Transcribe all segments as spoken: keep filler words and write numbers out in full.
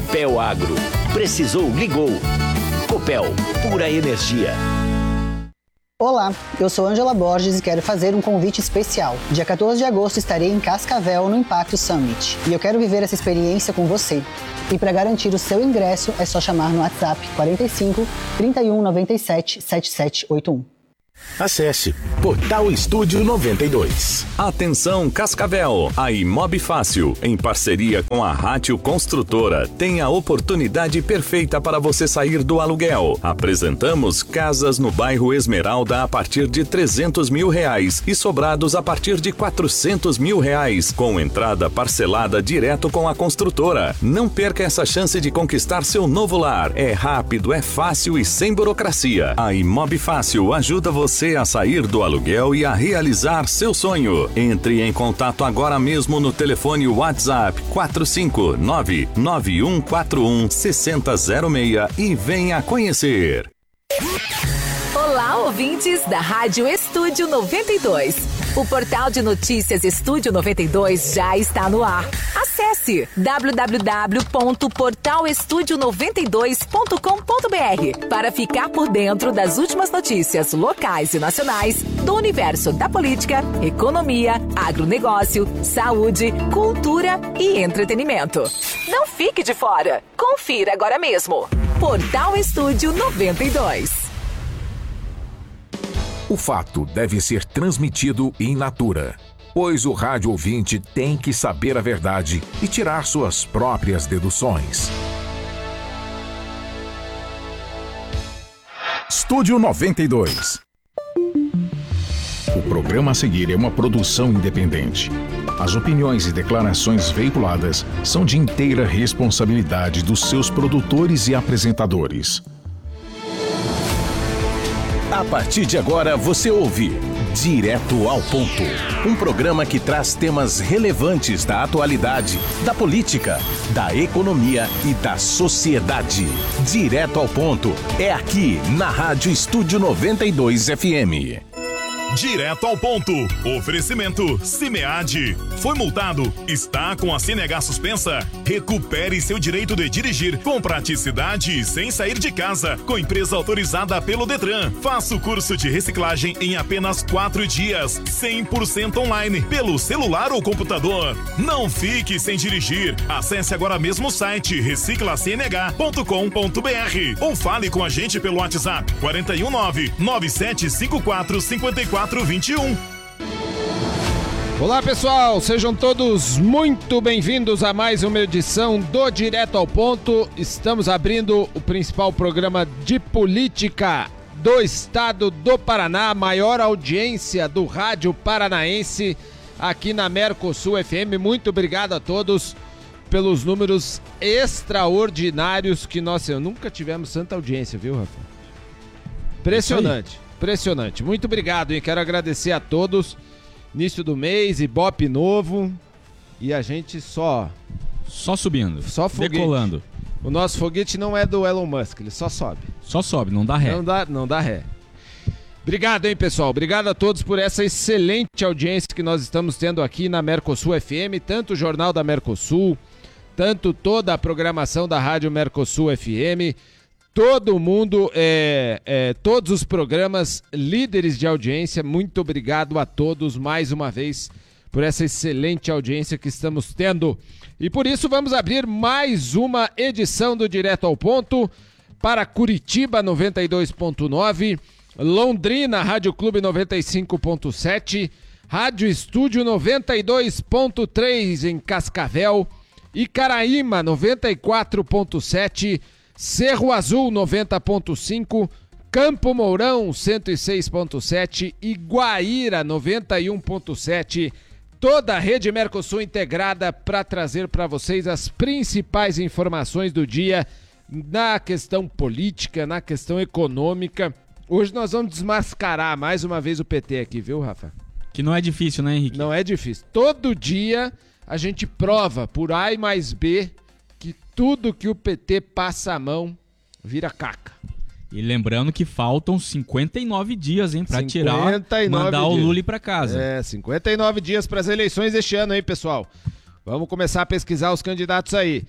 Copel Agro. Precisou, ligou. Copel, pura energia. Olá, eu sou Ângela Borges e quero fazer um convite especial. Dia quatorze de agosto estarei em Cascavel no Impacto Summit e eu quero viver essa experiência com você. E para garantir o seu ingresso é só chamar no WhatsApp quarenta e cinco, trinta e um, noventa e sete, setenta e sete oitenta e um. Acesse Portal Estúdio noventa e dois. Atenção Cascavel, a Imob Fácil, em parceria com a Rátio Construtora, tem a oportunidade perfeita para você sair do aluguel. Apresentamos casas no bairro Esmeralda a partir de trezentos mil reais e sobrados a partir de quatrocentos mil reais, com entrada parcelada direto com a construtora. Não perca essa chance de conquistar seu novo lar. É rápido, é fácil e sem burocracia. A Imob Fácil ajuda você Você a sair do aluguel e a realizar seu sonho. Entre em contato agora mesmo no telefone WhatsApp quatro cinco nove, nove um quatro um, seis zero zero seis e venha conhecer. Olá, ouvintes da Rádio Estúdio noventa e dois. O portal de notícias Estúdio noventa e dois já está no ar. Acesse w w w ponto portal estúdio noventa e dois ponto com ponto b r para ficar por dentro das últimas notícias locais e nacionais do universo da política, economia, agronegócio, saúde, cultura e entretenimento. Não fique de fora. Confira agora mesmo. Portal Estúdio noventa e dois. O fato deve ser transmitido in natura, pois o rádio ouvinte tem que saber a verdade e tirar suas próprias deduções. Estúdio noventa e dois. O programa a seguir é uma produção independente. As opiniões e declarações veiculadas são de inteira responsabilidade dos seus produtores e apresentadores. A partir de agora você ouve Direto ao Ponto, um programa que traz temas relevantes da atualidade, da política, da economia e da sociedade. Direto ao Ponto é aqui na Rádio Estúdio noventa e dois F M. Direto ao ponto. Oferecimento Cimead. Foi multado? Está com a C N H suspensa? Recupere seu direito de dirigir com praticidade e sem sair de casa. Com empresa autorizada pelo Detran. Faça o curso de reciclagem em apenas quatro dias. cem por cento online, pelo celular ou computador. Não fique sem dirigir. Acesse agora mesmo o site recicla c n h ponto com ponto b r ou fale com a gente pelo WhatsApp quarenta e um nove, nove sete cinco quatro, cinco quatro vinte e um. Olá pessoal, sejam todos muito bem-vindos a mais uma edição do Direto ao Ponto. Estamos abrindo o principal programa de política do estado do Paraná, a maior audiência do rádio paranaense aqui na Mercosul F M. Muito obrigado a todos pelos números extraordinários que nós eu, nunca tivemos tanta audiência, viu, Rafa? Impressionante. Impressionante. Muito obrigado, hein? Quero agradecer a todos. Início do mês, Ibope novo. E a gente só... Só subindo. Só foguete. Decolando. O nosso foguete não é do Elon Musk, ele só sobe. Só sobe, não dá ré. Não dá, não dá ré. Obrigado, hein, pessoal? Obrigado a todos por essa excelente audiência que nós estamos tendo aqui na Mercosul F M. Tanto o Jornal da Mercosul, tanto toda a programação da Rádio Mercosul F M... Todo mundo, é, é, todos os programas líderes de audiência, muito obrigado a todos mais uma vez por essa excelente audiência que estamos tendo. E por isso vamos abrir mais uma edição do Direto ao Ponto para Curitiba noventa e dois ponto nove, Londrina Rádio Clube noventa e cinco ponto sete, Rádio Estúdio noventa e dois ponto três em Cascavel, Icaraíma noventa e quatro ponto sete, Cerro Azul noventa ponto cinco, Campo Mourão cento e seis ponto sete e Guaíra noventa e um ponto sete. Toda a rede Mercosul integrada para trazer para vocês as principais informações do dia na questão política, na questão econômica. Hoje nós vamos desmascarar mais uma vez o P T aqui, viu, Rafa? Que não é difícil, né, Henrique? Não é difícil. Todo dia a gente prova por A e mais B que tudo que o P T passa a mão vira caca. E lembrando que faltam cinquenta e nove dias, hein, pra tirar, mandar dias. o Lula pra casa. É, cinquenta e nove dias para as eleições deste ano, hein, pessoal? Vamos começar a pesquisar os candidatos aí.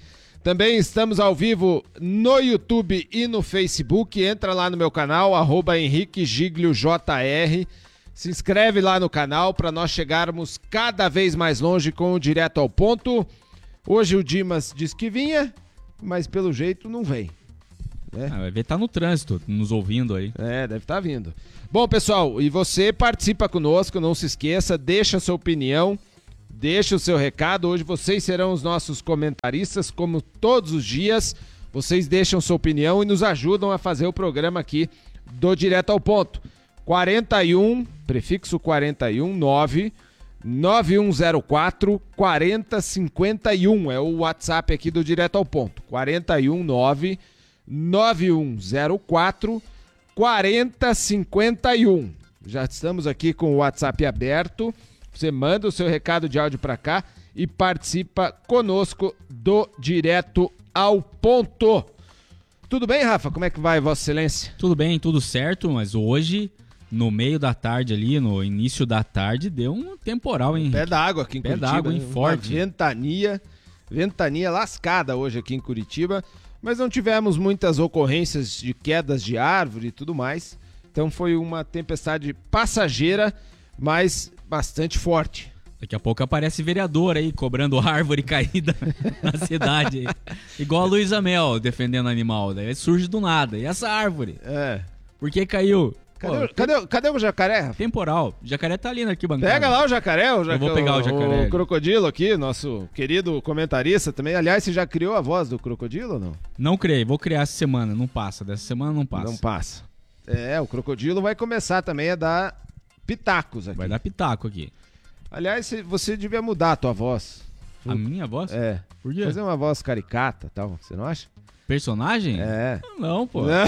Também estamos ao vivo no YouTube e no Facebook. Entra lá no meu canal, arroba Henrique Giglio J R. Se inscreve lá no canal para nós chegarmos cada vez mais longe com o Direto ao Ponto. Hoje o Dimas disse que vinha, mas pelo jeito não vem. Né? Ah, vai ver, tá no trânsito, nos ouvindo aí. É, deve estar vindo. Bom, pessoal, e você participa conosco, não se esqueça, deixa a sua opinião. Deixe o seu recado, hoje vocês serão os nossos comentaristas, como todos os dias. Vocês deixam sua opinião e nos ajudam a fazer o programa aqui do Direto ao Ponto. quarenta e um, prefixo quarenta e um, nove nove um zero quatro quatro zero cinco um, é o WhatsApp aqui do Direto ao Ponto. quarenta e um, nove nove um zero quatro quatro zero cinco um. Já estamos aqui com o WhatsApp aberto. Você manda o seu recado de áudio para cá e participa conosco do Direto ao Ponto. Tudo bem, Rafa? Como é que vai, Vossa Excelência? Tudo bem, tudo certo, mas hoje, no meio da tarde ali, no início da tarde, deu um temporal, hein? Pé d'água aqui em Pé Curitiba. Pé d'água, hein? Forte. Uma ventania, ventania lascada hoje aqui em Curitiba, mas não tivemos muitas ocorrências de quedas de árvore e tudo mais. Então foi uma tempestade passageira, mas bastante forte. Daqui a pouco aparece vereador aí, cobrando árvore caída na cidade. Igual a Luísa Mel defendendo animal. Daí surge do nada. E essa árvore? É. Por que caiu? Cadê, Pô, cadê, cadê o jacaré, Rafa? Temporal. O jacaré tá ali na arquibancada. Pega lá o jacaré. O jacaré Eu vou pegar o jacaré. O crocodilo aqui, nosso querido comentarista também. Aliás, você já criou a voz do crocodilo ou não? Não criei. Vou criar essa semana. Não passa. Dessa semana não passa. Não passa. É, o crocodilo vai começar também a dar pitacos aqui. Vai dar pitaco aqui. Aliás, você devia mudar a tua voz. A minha voz? É. Por quê? Fazer uma voz caricata e tal, você não acha? Personagem? É. Não, pô. Não.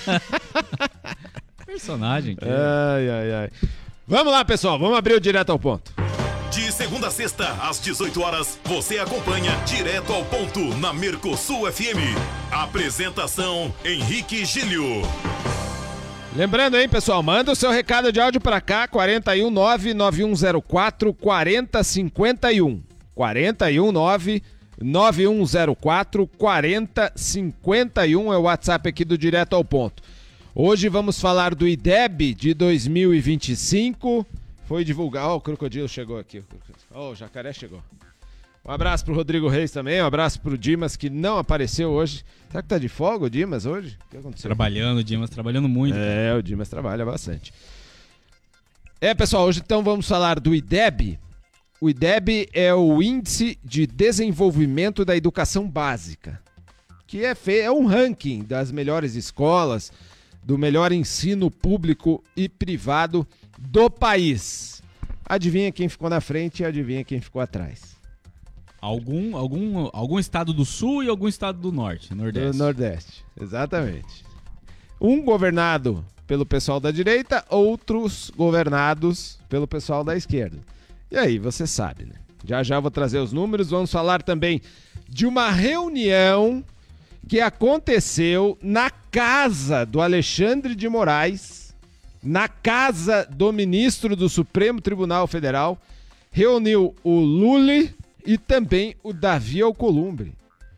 Personagem. Que... Ai, ai, ai. Vamos lá, pessoal. Vamos abrir o Direto ao Ponto. De segunda a sexta, às dezoito horas, você acompanha Direto ao Ponto na Mercosul F M. Apresentação, Henrique Giglio. Lembrando, hein, pessoal, manda o seu recado de áudio pra cá, quarenta e um, nove nove um zero quatro, quatro zero cinco um. quarenta e um, nove nove um zero quatro, quatro zero cinco um é o WhatsApp aqui do Direto ao Ponto. Hoje vamos falar do I D E B de dois mil e vinte e cinco. Foi divulgado. Ó, oh, o crocodilo chegou aqui. Ó, oh, o jacaré chegou. Um abraço pro Rodrigo Reis também, um abraço pro Dimas, que não apareceu hoje. Será que tá de folga o Dimas hoje? O que aconteceu? Trabalhando, o Dimas trabalhando muito. É, o Dimas trabalha bastante. É, pessoal, hoje então vamos falar do I D E B. O I D E B é o Índice de Desenvolvimento da Educação Básica, que é, fe... é um ranking das melhores escolas, do melhor ensino público e privado do país. Adivinha quem ficou na frente e adivinha quem ficou atrás. Algum, algum, algum estado do sul e algum estado do norte, nordeste. Do Nordeste, exatamente. Um governado pelo pessoal da direita, outros governados pelo pessoal da esquerda. E aí, você sabe, né? Já já vou trazer os números, vamos falar também de uma reunião que aconteceu na casa do Alexandre de Moraes, na casa do ministro do Supremo Tribunal Federal, reuniu o Lully e também o Davi Alcolumbre.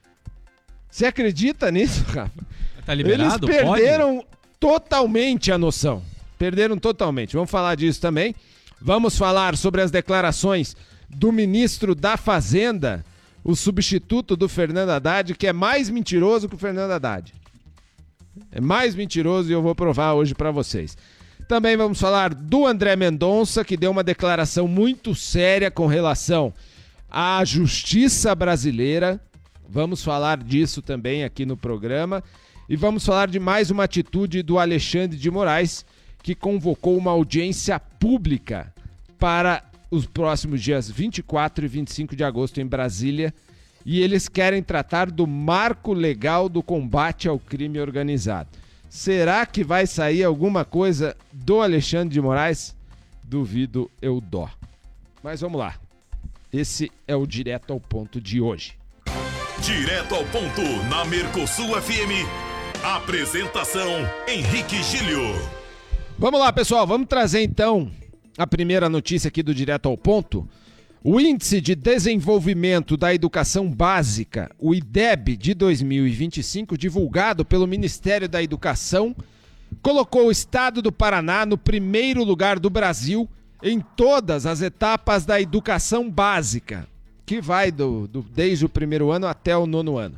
Você acredita nisso, Rafa? Tá liberado? Eles perderam Pode? totalmente a noção. Perderam totalmente. Vamos falar disso também. Vamos falar sobre as declarações do ministro da Fazenda, o substituto do Fernando Haddad, que é mais mentiroso que o Fernando Haddad. É mais mentiroso e eu vou provar hoje para vocês. Também vamos falar do André Mendonça, que deu uma declaração muito séria com relação à justiça brasileira. Vamos falar disso também aqui no programa. E vamos falar de mais uma atitude do Alexandre de Moraes, que convocou uma audiência pública para os próximos dias vinte e quatro e vinte e cinco de agosto em Brasília. E eles querem tratar do marco legal do combate ao crime organizado. Será que vai sair alguma coisa do Alexandre de Moraes? Duvido eu dó. Mas vamos lá. Esse é o Direto ao Ponto de hoje. Direto ao Ponto na Mercosul F M. Apresentação Henrique Giglio. Vamos lá, pessoal. Vamos trazer então a primeira notícia aqui do Direto ao Ponto. O Índice de Desenvolvimento da Educação Básica, o I D E B de dois mil e vinte e cinco, divulgado pelo Ministério da Educação, colocou o estado do Paraná no primeiro lugar do Brasil em todas as etapas da educação básica, que vai do, do, desde o primeiro ano até o nono ano.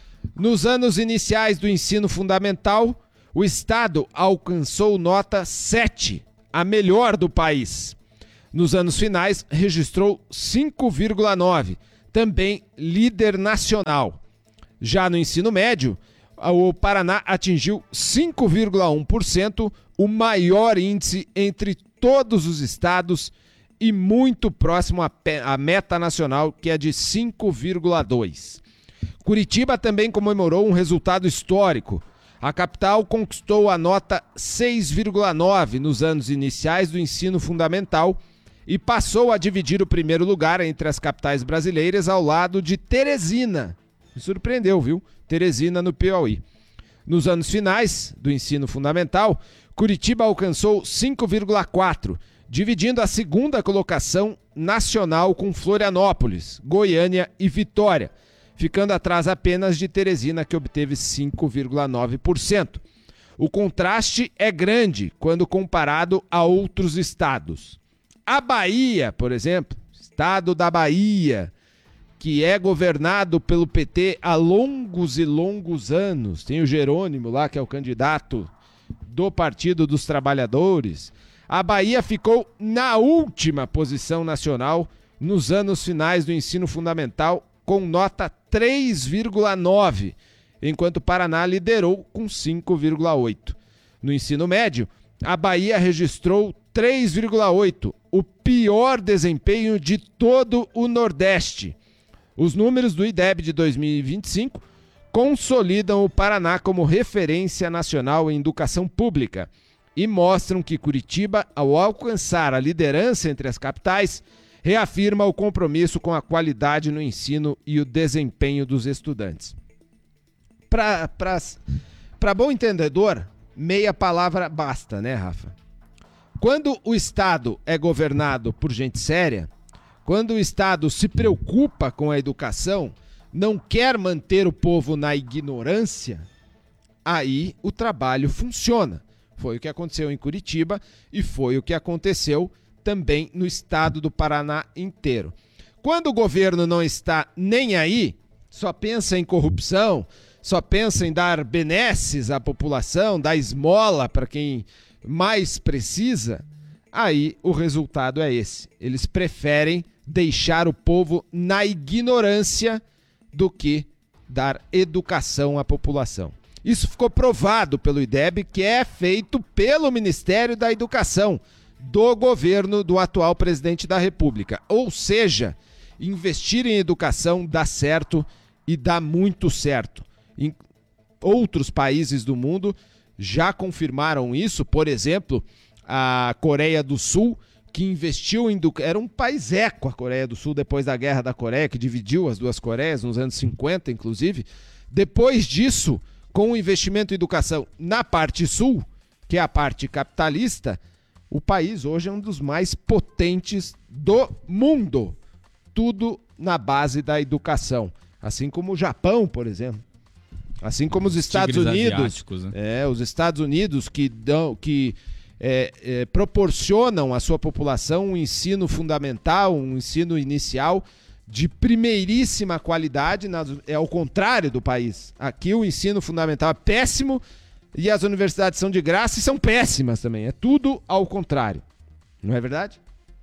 Nos anos iniciais do ensino fundamental, o estado alcançou nota sete, a melhor do país. Nos anos finais, registrou cinco vírgula nove, também líder nacional. Já no ensino médio, o Paraná atingiu cinco vírgula um por cento, o maior índice entre todos os estados e muito próximo à meta nacional, que é de cinco vírgula dois. Curitiba também comemorou um resultado histórico. A capital conquistou a nota seis vírgula nove nos anos iniciais do ensino fundamental e passou a dividir o primeiro lugar entre as capitais brasileiras ao lado de Teresina. Me surpreendeu, viu? Teresina, no Piauí. Nos anos finais do ensino fundamental, Curitiba alcançou cinco vírgula quatro, dividindo a segunda colocação nacional com Florianópolis, Goiânia e Vitória, ficando atrás apenas de Teresina, que obteve cinco vírgula nove por cento. O contraste é grande quando comparado a outros estados. A Bahia, por exemplo, estado da Bahia, que é governado pelo P T há longos e longos anos. Tem o Jerônimo lá, que é o candidato do Partido dos Trabalhadores. A Bahia ficou na última posição nacional nos anos finais do ensino fundamental, com nota três vírgula nove, enquanto o Paraná liderou com cinco vírgula oito. No ensino médio, a Bahia registrou três vírgula oito, o pior desempenho de todo o Nordeste. Os números do I D E B de dois mil e vinte e cinco consolidam o Paraná como referência nacional em educação pública e mostram que Curitiba, ao alcançar a liderança entre as capitais, reafirma o compromisso com a qualidade no ensino e o desempenho dos estudantes. Para bom entendedor, meia palavra basta, né, Rafa? Quando o Estado é governado por gente séria, quando o Estado se preocupa com a educação, não quer manter o povo na ignorância, aí o trabalho funciona. Foi o que aconteceu em Curitiba e foi o que aconteceu também no estado do Paraná inteiro. Quando o governo não está nem aí, só pensa em corrupção, só pensa em dar benesses à população, dar esmola para quem mais precisa, aí o resultado é esse. Eles preferem deixar o povo na ignorância do que dar educação à população. Isso ficou provado pelo I D E B, que é feito pelo Ministério da Educação, do governo do atual presidente da República. Ou seja, investir em educação dá certo e dá muito certo. Em outros países do mundo já confirmaram isso, por exemplo, a Coreia do Sul, que investiu em... Edu... Era um país eco a Coreia do Sul depois da Guerra da Coreia, que dividiu as duas Coreias nos anos cinquenta, inclusive. Depois disso, com o investimento em educação na parte sul, que é a parte capitalista, o país hoje é um dos mais potentes do mundo. Tudo na base da educação. Assim como o Japão, por exemplo. Assim como os Estados Tigres Unidos. Né? É, os Estados Unidos que, dão, que é, é, proporcionam à sua população um ensino fundamental, um ensino inicial de primeiríssima qualidade. É ao contrário do país. Aqui o ensino fundamental é péssimo e as universidades são de graça e são péssimas também. É tudo ao contrário. Não é verdade?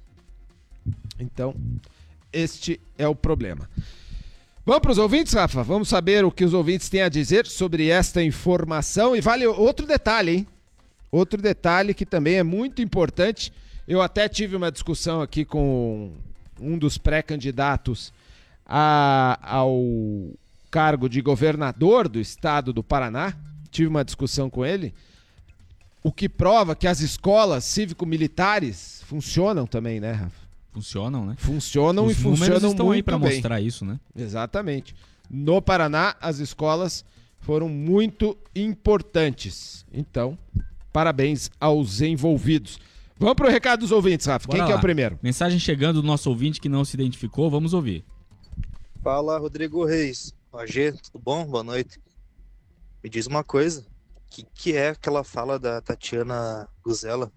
Então, este é o problema. Vamos para os ouvintes, Rafa? Vamos saber o que os ouvintes têm a dizer sobre esta informação. E vale outro detalhe, hein? Outro detalhe que também é muito importante. Eu até tive uma discussão aqui com um dos pré-candidatos a, ao cargo de governador do estado do Paraná. Tive uma discussão com ele. O que prova que as escolas cívico-militares funcionam também, né, Rafa? Funcionam, né? Funcionam Os e funcionam estão muito aí para bem. mostrar isso, né? Exatamente. No Paraná, as escolas foram muito importantes. Então, parabéns aos envolvidos. Vamos pro recado dos ouvintes, Rafa. Bora Quem que é lá. o primeiro? Mensagem chegando do nosso ouvinte que não se identificou, vamos ouvir. Fala, Rodrigo Reis. O G, tudo bom? Boa noite. Me diz uma coisa, o que, que é aquela fala da Tatiana Guzella?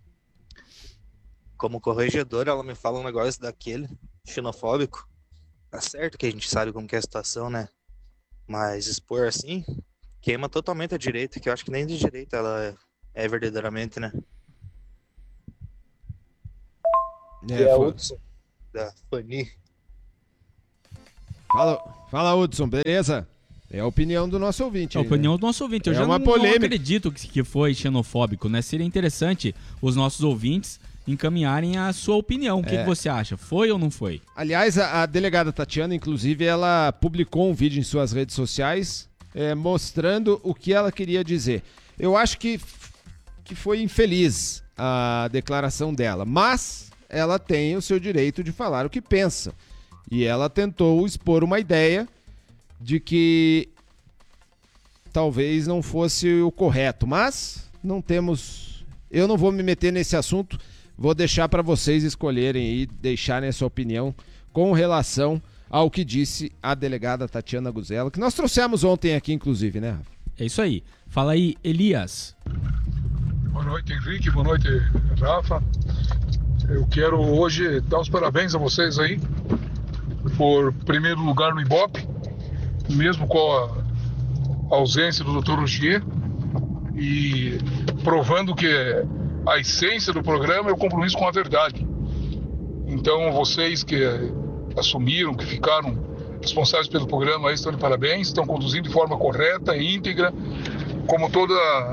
Como corregedora, ela me fala um negócio daquele xenofóbico. Tá certo que a gente sabe como que é a situação, né? Mas expor assim, queima totalmente a direita, que eu acho que nem de direita ela é, é verdadeiramente, né? É, e a foi. Hudson, da Fanny. Fala, fala, Hudson, beleza? É a opinião do nosso ouvinte. É a aí, opinião né? do nosso ouvinte. Eu É já uma não, polêmica. não acredito que, que foi xenofóbico, né? Seria interessante os nossos ouvintes encaminharem a sua opinião. O que, É. que você acha? Foi ou não foi? Aliás, a, a delegada Tatiana, inclusive, ela publicou um vídeo em suas redes sociais é, mostrando o que ela queria dizer. Eu acho que, que foi infeliz a declaração dela, mas ela tem o seu direito de falar o que pensa. E ela tentou expor uma ideia de que talvez não fosse o correto, mas não temos... Eu não vou me meter nesse assunto, vou deixar para vocês escolherem e deixarem a sua opinião com relação ao que disse a delegada Tatiana Guzella, que nós trouxemos ontem aqui, inclusive, né, Rafa? É isso aí. Fala aí, Elias. Boa noite, Henrique. Boa noite, Rafa. Eu quero hoje dar os parabéns a vocês aí por primeiro lugar no Ibope, mesmo com a ausência do doutor Rogier, e provando que a essência do programa é o compromisso com a verdade. Então, vocês que assumiram, que ficaram responsáveis pelo programa, aí estão de parabéns, estão conduzindo de forma correta e íntegra, como toda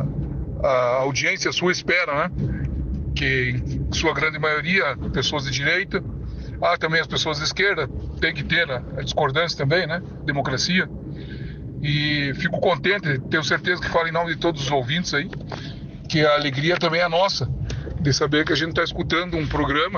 a audiência sua espera, né? Que em sua grande maioria, pessoas de direita, há também as pessoas de esquerda, tem que ter a discordância também, né? Democracia. E fico contente, tenho certeza que falo em nome de todos os ouvintes aí, que a alegria também é nossa, de saber que a gente está escutando um programa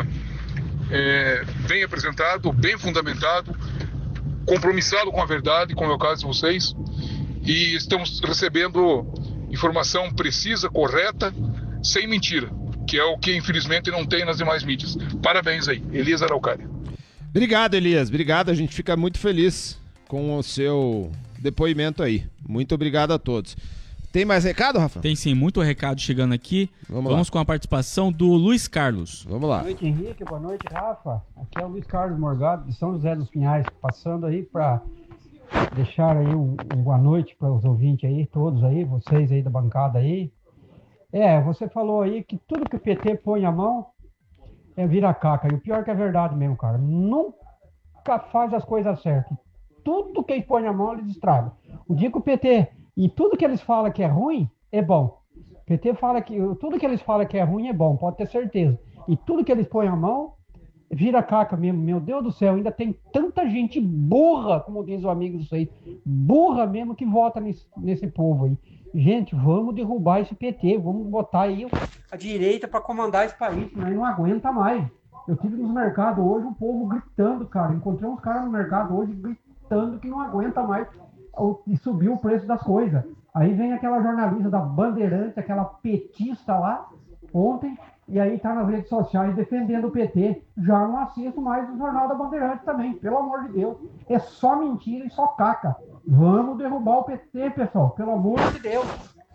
é, bem apresentado, bem fundamentado, compromissado com a verdade, como é o caso de vocês, e estamos recebendo informação precisa, correta, sem mentira, que é o que infelizmente não tem nas demais mídias. Parabéns aí, Elias Araucária. Obrigado, Elias. Obrigado. A gente fica muito feliz com o seu depoimento aí. Muito obrigado a todos. Tem mais recado, Rafa? Tem sim, muito recado chegando aqui. Vamos, Vamos lá. com a participação do Luiz Carlos. Vamos lá. Boa noite, Henrique. Boa noite, Rafa. Aqui é o Luiz Carlos Morgado, de São José dos Pinhais, passando aí para deixar aí um, um boa noite para os ouvintes aí, todos aí, vocês aí da bancada aí. É, você falou aí que tudo que o P T põe a mão é vira caca. E o pior que é verdade mesmo, cara. Nunca faz as coisas certas. Tudo que eles põem a mão, eles estragam. O dia que o P T... E tudo que eles falam que é ruim, é bom. O P T fala que... Tudo que eles falam que é ruim é bom, pode ter certeza. E tudo que eles põem a mão, vira caca mesmo. Meu Deus do céu, ainda tem tanta gente burra, como diz o amigo disso aí. Burra mesmo que vota nesse, nesse povo aí. Gente, vamos derrubar esse P T, vamos botar aí a direita para comandar esse país, senão não aguenta mais. Eu tive nos mercados hoje, o povo gritando, cara. Encontrei uns caras no mercado hoje gritando que não aguenta mais e subiu o preço das coisas. Aí vem aquela jornalista da Bandeirantes, aquela petista lá, ontem, e aí tá nas redes sociais defendendo o P T. Já não assisto mais o Jornal da Bandeirantes também, pelo amor de Deus. É só mentira e só caca. Vamos derrubar o P T, pessoal, pelo amor de Deus.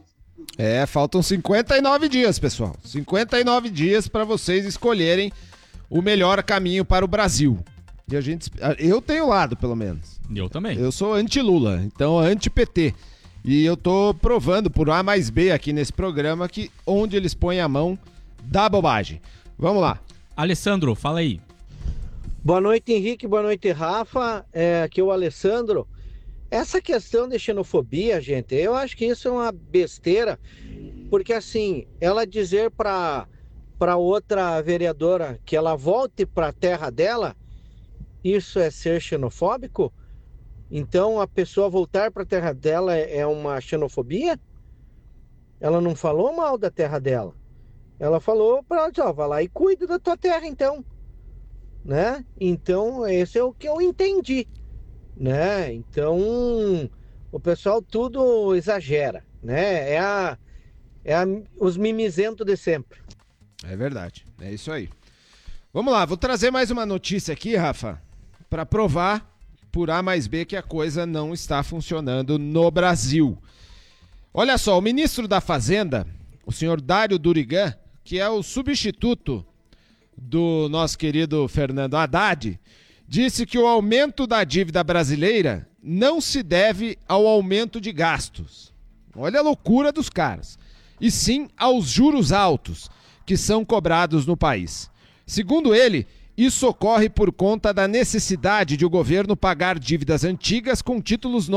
É, faltam cinquenta e nove dias, pessoal. cinquenta e nove dias para vocês escolherem o melhor caminho para o Brasil. E a gente, eu tenho lado, pelo menos. Eu também. Eu sou anti-Lula, então anti-P T. E eu tô provando por A mais B aqui nesse programa que onde eles põem a mão, dá bobagem. Vamos lá. Alessandro, fala aí. Boa noite, Henrique. Boa noite, Rafa. É, aqui é o Alessandro. Essa questão de xenofobia, gente, eu acho que isso é uma besteira, porque assim, ela dizer para para outra vereadora que ela volte para a terra dela, isso é ser xenofóbico? Então a pessoa voltar para a terra dela é uma xenofobia? Ela não falou mal da terra dela. Ela falou para ela, ó, vai lá e cuida da tua terra então, né? Então esse é o que eu entendi, né? Então o pessoal tudo exagera, né? É a, é a, os mimizentos de sempre. É verdade, é isso aí. Vamos lá, vou trazer mais uma notícia aqui, Rafa, para provar por A mais B que a coisa não está funcionando no Brasil. Olha só, o ministro da Fazenda, o senhor Dário Durigan, que é o substituto do nosso querido Fernando Haddad, disse que o aumento da dívida brasileira não se deve ao aumento de gastos. Olha a loucura dos caras. E sim aos juros altos que são cobrados no país. Segundo ele, isso ocorre por conta da necessidade de o governo pagar dívidas antigas com títulos novos